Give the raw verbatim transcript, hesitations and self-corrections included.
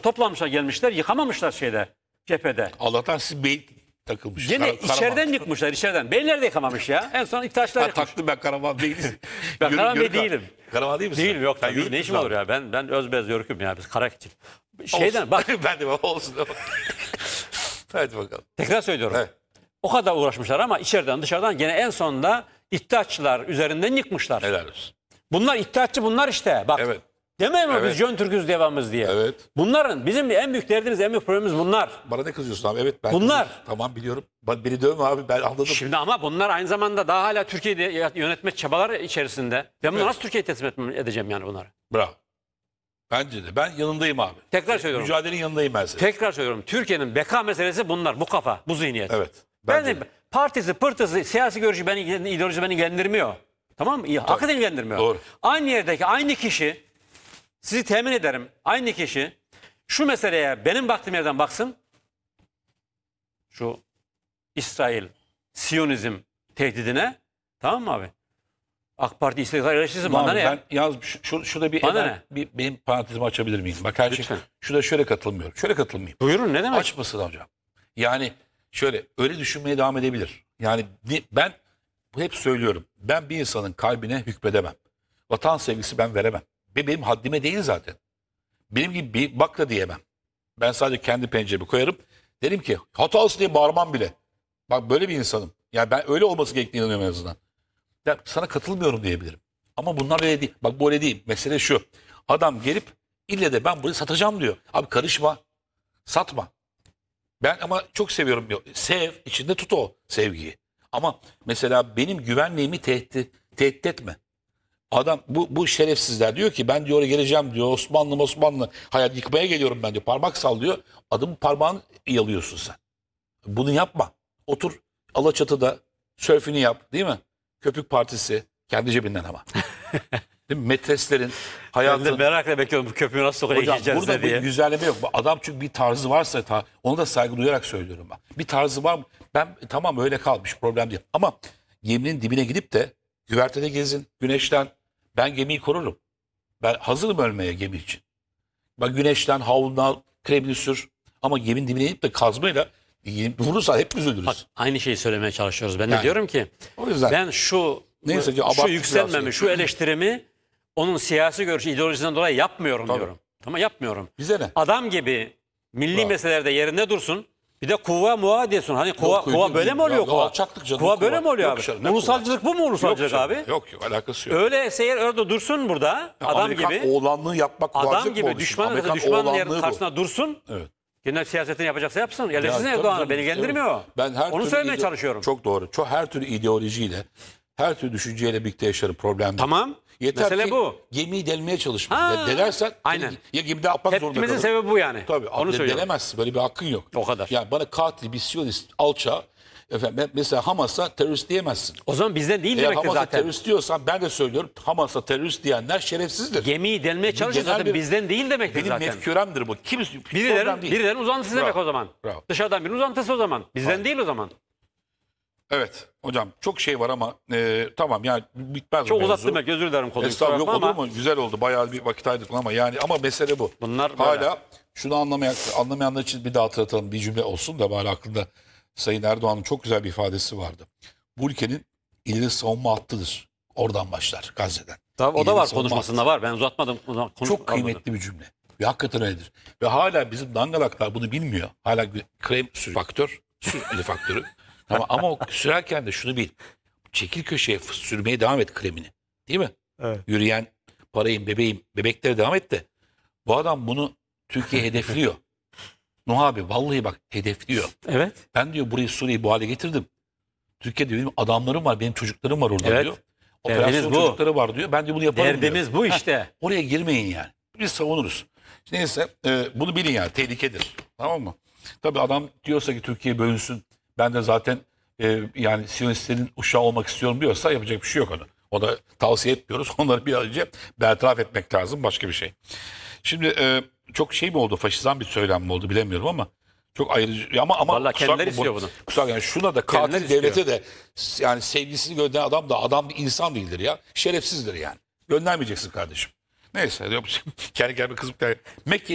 toplamışlar gelmişler yıkamamışlar şeyde cephede. Allah'tan siz bey takılmış. Yine Kar- içeriden Karaman. yıkmışlar içeriden. Beyler de yıkamamış ya. En son İttihatçılar Ha, yıkmış. taktım ben Karaman değiliz. Ben Yörük- Karaman Bey Yörük- değilim. Karaman değil misin? Değilim yok Sen tabii. Yörük Ne işim müsün olur abi? ya? Ben ben özbez yörüküm ya. Biz Karakçı. Şeyden Olsun. bak ben de olsun. Hadi bakalım. tekrar söylüyorum. Evet. O kadar uğraşmışlar ama içeriden dışarıdan gene en sonunda İttihatçılar üzerinden yıkmışlar. Helal olsun. Bunlar İttihatçı bunlar işte. Bak. Evet. Demeyin mi Evet. biz Jön Türk'üz devamız diye. Evet. Bunların bizim en büyük derdimiz, en büyük problemimiz bunlar. Bana ne kızıyorsun abi? Evet ben. Bunlar. Tamam biliyorum. Ba- Beni dövme abi ben anladım. Şimdi ama bunlar aynı zamanda daha hala Türkiye'de yönetme çabaları içerisinde. Ben bunu Evet. nasıl Türkiye'ye teslim etmem- edeceğim yani bunları? Bravo. Bence de. Ben yanındayım abi. Tekrar söylüyorum. Mücadelenin yanındayım ben senin. Tekrar söylüyorum. Türkiye'nin beka meselesi bunlar. Bu kafa, bu zihniyet. Evet. Ben Bence de, de. partisi, pırtısı, siyasi görüşü beni, ideoloji beni ilgilendirmiyor. Tamam mı? Hakikaten ilgilendirmiyor. Doğru. Aynı yerdeki aynı kişi, sizi temin ederim, aynı kişi şu meseleye benim baktığım yerden baksın. Şu İsrail, Siyonizm tehdidine, tamam mı abi? AK Parti İsrail eleştirisi bana Abi ne ya? ben yaz şu, şu- şurada bir, Bana Eder- ne? bir benim parantezimi açabilir miyim? Bak her şey. Lütfen. Şurada şöyle katılmıyorum. Şöyle katılmayayım. Buyurun ne demek? Açmasın hocam. Yani şöyle öyle düşünmeye devam edebilir. Yani ni- ben hep söylüyorum. Ben bir insanın kalbine hükmedemem. Vatan sevgisi ben veremem. Ve benim haddime değil zaten. Benim gibi bir bak da diyemem. Ben sadece kendi penceremi koyarım. Derim ki hatalısın diye bağırmam bile. Bak böyle bir insanım. Yani ben öyle olması gerektiğine inanıyorum en azından. Ya sana katılmıyorum diyebilirim. Ama bunlar öyle değil. Bak bu öyle değil. Mesele şu. Adam gelip ille de ben burayı satacağım diyor. Abi karışma. Satma. Ben ama çok seviyorum diyor. Sev, içinde tut o sevgiyi. Ama mesela benim güvenliğimi tehdit, tehdit etme. Adam bu, bu şerefsizler diyor ki ben diyor oraya geleceğim diyor. Osmanlı Osmanlı hayat yıkmaya geliyorum ben diyor. Parmak sallıyor. Adamın parmağını yalıyorsun sen. Bunu yapma. Otur Alaçatı'da sörfünü yap değil mi? Köpük Partisi kendi cebinden ama. Değil mi? Metreslerin Ben de hayatın. merakla bekliyorum bu köprüyü nasıl sokacak Hocam içerisine burada diye. bir güzelleme yok. Adam çünkü bir tarzı varsa ta, onu da saygı duyarak söylüyorum ben. Bir tarzı var mı? Ben tamam öyle kalmış problem değil. Ama geminin dibine gidip de güvertede gezin, güneşten ben gemiyi korurum. Ben hazırım ölmeye gemi için. Bak güneşten havlunu al, kremini sür. Ama geminin dibine gidip de kazmayla vurursa hepimiz ölürüz. Bak, aynı şeyi söylemeye çalışıyoruz. Ben de Yani. diyorum ki O yüzden ben şu Neyse ki şu abarttık yükselmemi, biraz. şu eleştirimi onun siyasi görüşü, ideolojisinden dolayı yapmıyorum Tabii. diyorum. Tamam yapmıyorum. bize ne? Adam gibi milli Bravo. meselelerde yerinde dursun. Bir de kuva muva diyorsun. Hani kuva, Yok, kuva yok, böyle mi yok. oluyor Ya, kuva? alçaklık canım, Kuva kuva. böyle mi oluyor Yok abi? canım, ne Ulusalcılık bu mu ulusalcılık Yok abi? canım, Yok yok alakası yok. Öyleyse eğer orada dursun burada Ya adam Amerikan gibi. oğlanlığı yapmak Adam vacip mi gibi oldu düşman şimdi? ya da Amerikan düşmanın oğlanlığı yerinin bu. karşısına dursun. Evet. Genel siyasetini yapacaksa yapsın. Eleştirsin Ya, tabii Erdoğan'ı. canım, Beni ilgilendirmiyor. evet. Ben her Onu türlü söylemeye ide- çalışıyorum. Çok doğru. Çok her türlü ideolojiyle, her türlü düşünceyle birlikte yaşarım problem değil. Tamam. Yeter Mesele ki bu. gemiyi delmeye çalışma. Ha, De- Delersen aynen. ya gemide atmak zorunda Tepkimizin kalır. sebebi bu yani. Tabii. Onu de- söylüyorum. Denemezsin. Böyle bir hakkın yok. O kadar. Yani bana katil, bir siyonist, alçağı, efendim, ben mesela Hamas'a terörist diyemezsin. O zaman bizden değil Eğer demektir Hamas'a zaten. terörist diyorsan ben de söylüyorum Hamas'a terörist diyenler şerefsizdir. Gemiyi delmeye çalışıyor genel zaten bir- bizden değil demektir Benim zaten. mefküremdir bu. Kim problem Birilerin, değil. birilerin uzantısı Bravo. demek o zaman. Bravo. Dışarıdan birinin uzantısı o zaman. Bizden değil o zaman. Evet hocam çok şey var ama e, tamam yani bitmez bu Çok mevzu. uzattım belki özür dilerim konuyu. Estağfurullah yok kusura olur bakma mu? Güzel oldu. Bayağı bir vakit ayırdık ama yani ama mesele bu. Bunlar böyle. Hala şunu anlamayan, anlamayanlar için bir daha hatırlatalım. Bir cümle olsun da bari aklında Sayın Erdoğan'ın çok güzel bir ifadesi vardı. Bu ülkenin ileri savunma hattıdır. Oradan başlar Gazze'den. Tabii, o da İleri var savunma konuşmasında var. Ben uzatmadım. Konuş, Çok kıymetli bir cümle. Ve hakikaten öyledir. Ve hala bizim dangalaklar bunu bilmiyor. Hala krem sür faktör, sür eli faktörü. ama, ama o sürerken de şunu bil. Çekil köşeye sürmeye devam et kremini. Değil mi? Evet. Yürüyen parayım, bebeğim, bebeklere devam et de. Bu adam bunu Türkiye hedefliyor. Nuh abi vallahi bak hedefliyor. Evet. Ben diyor burayı Suriye'yi bu hale getirdim. Türkiye'de benim adamlarım var, benim çocuklarım var orada Evet. diyor. Derdimiz Operasyon bu. çocukları var diyor. Ben de bunu yaparım diyor. Derdimiz bu işte. Oraya girmeyin yani. Biz savunuruz. Neyse e, bunu bilin yani tehlikedir. Tamam mı? Tabii adam diyorsa ki Türkiye bölünsün. Ben de zaten e, yani Siyonistlerin uşağı olmak istiyorum diyorsa yapacak bir şey yok onu. O da tavsiye etmiyoruz. Onları bir önce bertaraf etmek lazım. Başka bir şey. Şimdi e, çok şey mi oldu? Faşizan bir söylem mi oldu bilemiyorum ama çok ayrıcı ama ama Vallahi kusura kendileri bakma, istiyor bunu. Kusura yani şuna da Kendileri katil devlete de yani sevgisini gönderen adam da adam bir insan değildir ya. Şerefsizdir yani. Göndermeyeceksin kardeşim. Neyse. Kendi kendime kızıp Mekke